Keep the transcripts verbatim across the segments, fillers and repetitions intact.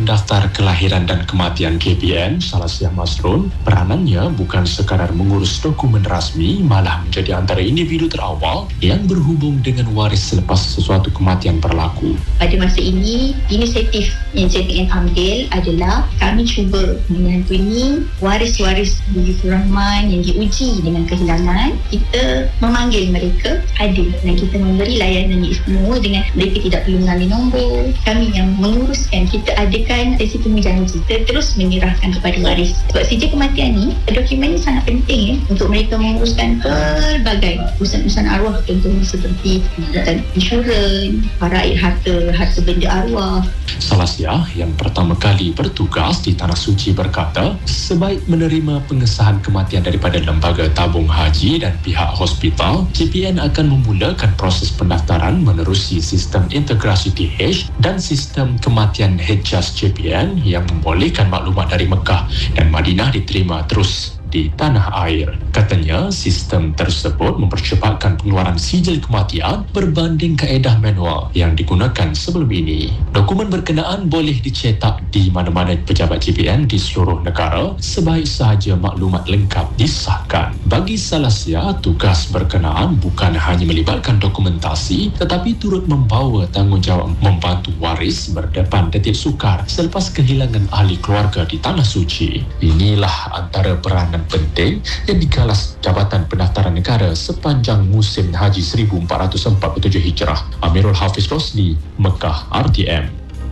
pendaftar kelahiran dan kematian K P N, Salasiah Masrun, peranannya bukan sekadar mengurus dokumen rasmi, malah menjadi antara individu terawal yang berhubung dengan waris selepas sesuatu kematian berlaku. Pada masa ini, inisiatif N Z M Amdel adalah kami cuba menyantuni waris-waris Bujur Rahman yang diuji dengan kehilangan. Kita memanggil mereka hadir dan kita memberi layanan yang istimewa dengan mereka tidak perlu mengambil nombor. Kami yang menguruskan, kita adakan sesi temu janji, kita terus menyerahkan kepada waris. Sebab sejak kematian ni, dokumen ni sangat penting ya, untuk mereka menguruskan pelbagai urusan-urusan arwah, contohnya seperti insurans, faraid harta, harta benda arwah. Salasiah yang pertama kali bertugas di Tanah Suci berkata, sebaik menerima pengesahan kematian daripada Lembaga Tabung Haji dan pihak hospital, K P N akan memulakan proses pendaftaran menerusi sistem integrasi T H dan sistem kematian Hejaz K P N yang membolehkan maklumat dari Mekah dan Madinah diterima terus di tanah air. Katanya, sistem tersebut mempercepatkan pengeluaran sijil kematian berbanding kaedah manual yang digunakan sebelum ini. Dokumen berkenaan boleh dicetak di mana-mana pejabat K P N di seluruh negara, sebaik sahaja maklumat lengkap disahkan. Bagi Salasiah, tugas berkenaan bukan hanya melibatkan dokumentasi, tetapi turut membawa tanggungjawab membantu waris berdepan detik sukar selepas kehilangan ahli keluarga di Tanah Suci. Inilah antara peranan penting yang digalas Jabatan Pendaftaran Negara sepanjang musim Haji seribu empat ratus empat puluh tujuh Hijrah. Amirul Hafiz Rosli, Mekah, R T M.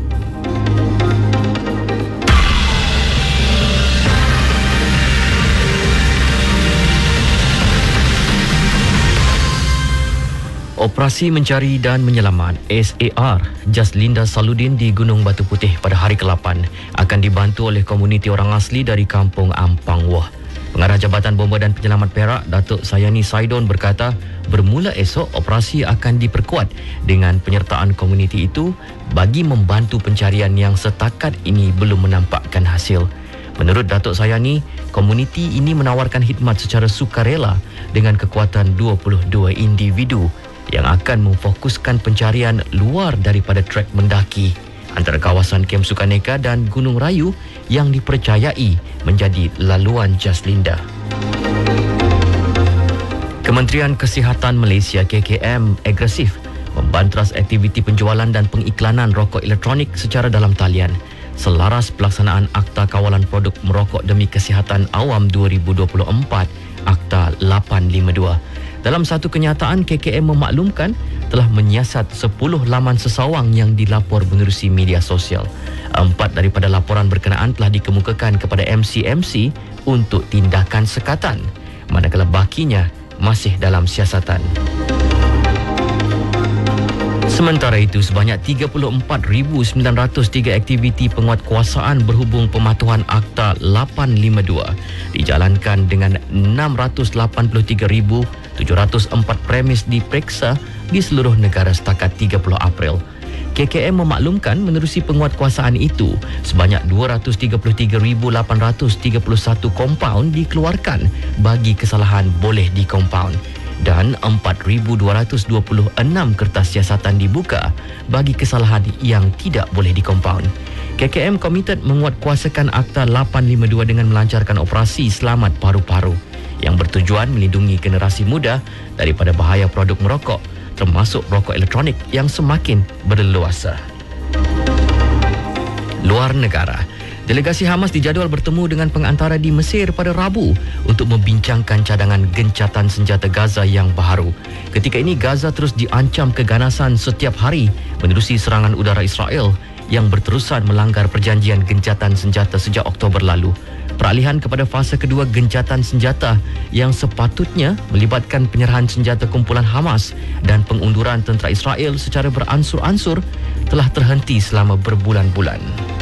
Operasi Mencari dan Menyelamat S A R Jaslinda Saludin di Gunung Batu Putih pada hari ke lapan akan dibantu oleh komuniti orang asli dari Kampung Ampang Wah. Pengarah Jabatan Bomba dan Penyelamat Perak, Datuk Sayani Saidon berkata, bermula esok operasi akan diperkuat dengan penyertaan komuniti itu bagi membantu pencarian yang setakat ini belum menampakkan hasil. Menurut Datuk Sayani, komuniti ini menawarkan khidmat secara sukarela dengan kekuatan dua puluh dua individu yang akan memfokuskan pencarian luar daripada trek mendaki antara kawasan Kem Sukaneka dan Gunung Rayu yang dipercayai menjadi laluan Jaslinda. Kementerian Kesihatan Malaysia K K M agresif membantras aktiviti penjualan dan pengiklanan rokok elektronik secara dalam talian selaras pelaksanaan Akta Kawalan Produk Merokok Demi Kesihatan Awam dua ribu dua puluh empat Akta lapan lima dua. Dalam satu kenyataan, K K M memaklumkan telah menyiasat sepuluh laman sesawang yang dilapor menerusi media sosial. Empat daripada laporan berkenaan telah dikemukakan kepada M C M C untuk tindakan sekatan, manakala bakinya masih dalam siasatan. Sementara itu, sebanyak tiga puluh empat ribu sembilan ratus tiga aktiviti penguatkuasaan berhubung pematuhan Akta lapan lima dua dijalankan dengan enam ratus lapan puluh tiga ribu tujuh ratus empat premis diperiksa di seluruh negara setakat tiga puluh April. K K M memaklumkan menerusi penguatkuasaan itu, sebanyak dua ratus tiga puluh tiga ribu lapan ratus tiga puluh satu kompaun dikeluarkan bagi kesalahan boleh dikompaun dan empat ribu dua ratus dua puluh enam kertas siasatan dibuka bagi kesalahan yang tidak boleh dikompaun. K K M komited menguatkuasakan Akta lapan lima dua dengan melancarkan operasi Selamat Paru-Paru yang bertujuan melindungi generasi muda daripada bahaya produk merokok, termasuk rokok elektronik yang semakin berleluasa. Luar negara. Delegasi Hamas dijadual bertemu dengan pengantara di Mesir pada Rabu untuk membincangkan cadangan gencatan senjata Gaza yang baharu. Ketika ini, Gaza terus diancam keganasan setiap hari menerusi serangan udara Israel yang berterusan melanggar perjanjian gencatan senjata sejak Oktober lalu. Peralihan kepada fasa kedua gencatan senjata yang sepatutnya melibatkan penyerahan senjata kumpulan Hamas dan pengunduran tentera Israel secara beransur-ansur telah terhenti selama berbulan-bulan.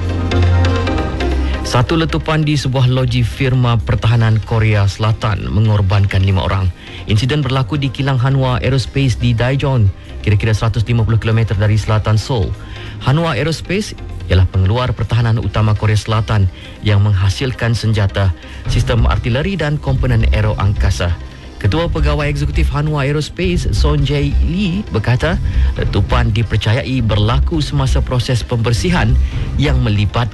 Satu letupan di sebuah loji firma pertahanan Korea Selatan mengorbankan lima orang. Insiden berlaku di kilang Hanwha Aerospace di Daejeon, kira-kira seratus lima puluh kilometer dari selatan Seoul. Hanwha Aerospace ialah pengeluar pertahanan utama Korea Selatan yang menghasilkan senjata, sistem artileri dan komponen aero angkasa. Ketua Pegawai Eksekutif Hanwha Aerospace, Son Jae Lee, berkata letupan dipercayai berlaku semasa proses pembersihan yang melibatkan